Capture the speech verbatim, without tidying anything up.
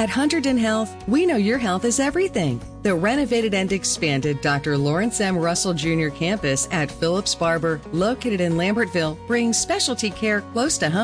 At Hunterdon Health, we know your health is everything. The renovated and expanded Doctor Lawrence M. Russell Junior campus at Phillips Barber, located in Lambertville, brings specialty care close to home.